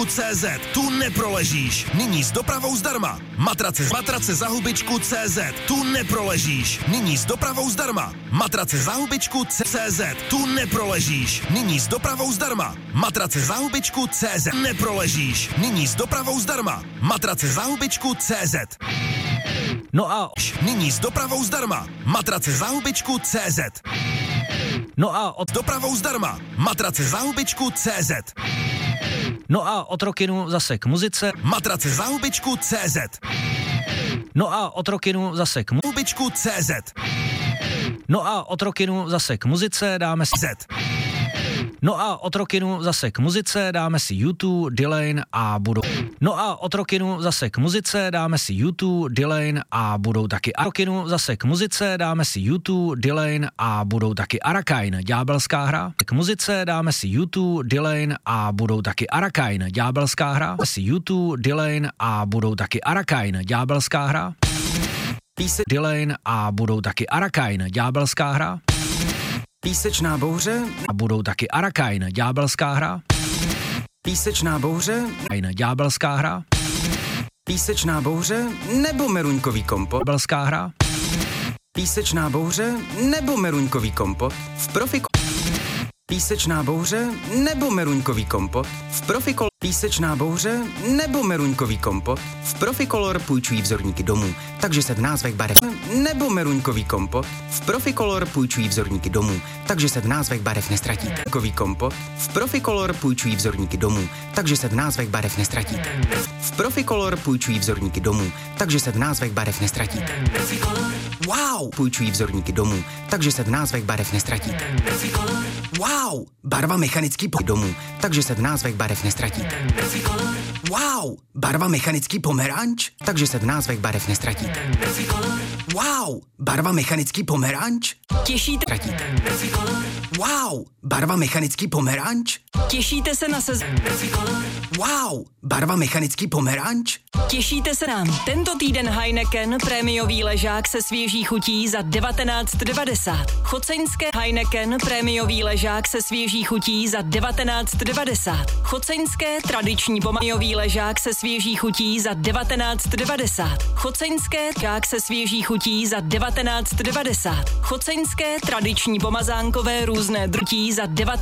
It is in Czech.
CZ, tu neproležíš. Nyní s dopravou zdarma. Matrace za hubičku CZ, tu neproležíš. Nyní s dopravou zdarma. Matrace za hubičku CZ, tu neproležíš. Nyní s dopravou zdarma. Matrace za hubičku CZ, neproležíš. Nyní s dopravou zdarma. Matrace za hubičku CZ. No a nyní s dopravou zdarma. Matrace za hubičku CZ. No a od dopravou zdarma. Matrace za hubičku CZ. No a od rokinu zase k muzice. Matrace za hubičku CZ. No a od rokinu zase k hubičku CZ. No a od rokinu zase k muzice dáme si Z. No a od rokinu zase k muzice dáme si U2, Delane a budou. No a od rokinu zase k muzice dáme si U2, Delane a budou taky rokinu zase k muzice dáme si U2, Delane a budou taky Arakain, ďábelská hra. K muzice dáme si U2, Delane a budou taky Arakain, ďábelská hra. Si U2, Delane a budou taky Arakain, ďábelská hra. Delane a budou taky Arakain, ďábelská hra. Písečná bouře a budou taky Arakain, ďábelská hra. Písečná bouře ďábelská hra. Písečná bouře nebo meruňkový kompot. Ďábelská hra. Písečná bouře nebo meruňkový kompot. V Profikol. Písečná bouře nebo meruňkový kompot. V Profikol. Písečná bouře nebo meruňkový kompot. V Profikolor půjčují vzorníky domů, takže se v názvech barev nebo meruňkový kompot. V Profikolor půjčují vzorníky domů, takže se v názvech barev nestratíte. Kový kompot. V Profikolor půjčují vzorníky domů, takže se v názvech barev nestratíte. V Profikolor půjčují vzorníky domů, takže se v názvech barev nestratíte. Wow! Půjčují vzorníky domů, takže se v názvech barev nestratíte. Wow! Barva mechanický domů, takže se v názvech barev nestratíte. Wow! Barva mechanický pomeranč, takže se v názvech barev nestratíte. Wow! Barva mechanický pomeranč. Těšíte? Tratíte. Wow! Barva mechanický pomeranč. Těšíte se na sezónu? Wow! Barva mechanický pomeranč. Těšíte se nám. Tento týden Heineken prémiový ležák se svěží chutí za 19,90. Choceňské Heineken prémiový ležák se svěží chutí za 19,90. Choceňské tradiční pomájový ležák se svěží chutí za 19,90. Choceňské ležák se svěží chutí za 19,90. Choceňské tradiční pomazánkové různé drutí za 19,90.